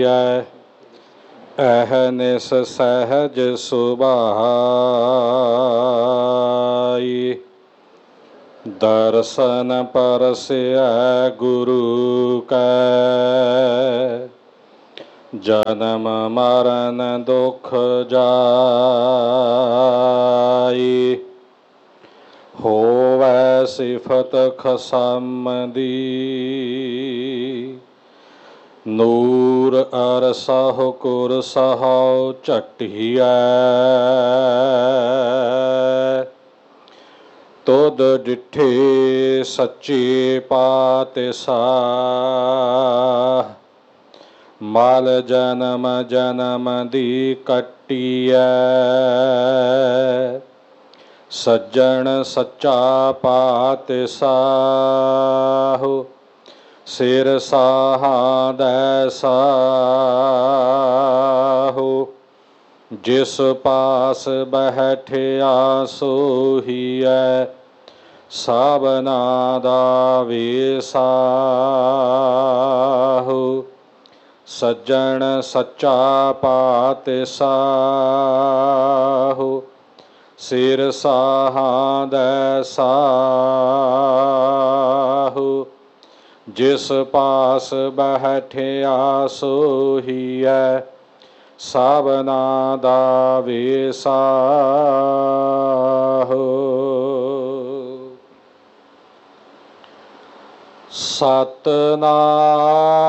ਕੀਐ। ਅਹਨਿਸ ਸਹਿਜ ਸੁਭਾਈ। ਦਰਸ਼ਨ ਪਰਸਿਐ ਗੁਰੂ ਕੈ। ਜਨਮ ਮਰਨ ਦੁਖ ਜਾਈ। ਹੋਵੈ ਸਿਫਤ ਖਸਮ ਦੀ। ਨੂਰ ਅਰਸਹੁ ਕੁਰਸਹੁ ਝਟੀਐ। ਤੁਧ ਡਿਠੇ ਸੱਚੇ ਪਾਤਿਸ਼ਾਹ। ਮਲ ਜਨਮ ਜਨਮ ਦੀ ਕੱਟੀਐ। ਸੱਜਣ ਸੱਚਾ ਪਾਤਿਸ਼ਾਹ। ਸਿਰ ਸਾਹਾਦੈ ਸਾਹੁ। ਜਿਸ ਪਾਸ ਬੈਠਿਆ ਸੋਹੀਐ। ਸਭਨਾ ਦਾ ਵੇਸਾਹੁ। ਸੱਜਣ ਸੱਚਾ ਪਾਤਿਸ਼ਾਹ। ਸਿਰ ਸਾਹਾਦੈ ਸਾਹੁ। ਜਿਸ ਪਾਸ ਬੈਠਿਆ ਸੋਹੀਐ। ਸਭਨਾ ਦਾ ਵੇਸਾਹੁ। ਸਤਿਨਾਮ